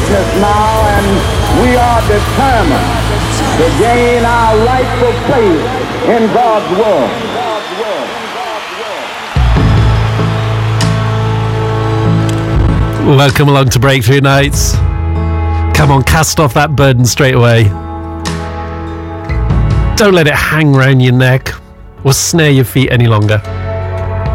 greatness now, and we are determined to gain our rightful place in God's world. Welcome along to Breakthrough Nights. Come on, cast off that burden straight away. Don't let it hang round your neck or snare your feet any longer.